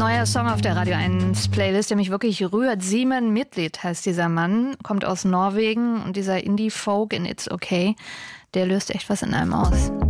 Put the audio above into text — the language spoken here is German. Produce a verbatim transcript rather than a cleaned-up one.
Neuer Song auf der Radio eins Playlist, der mich wirklich rührt. Simen Midtlied heißt dieser Mann, kommt aus Norwegen und dieser Indie-Folk in It's Okay, der löst echt was in einem aus.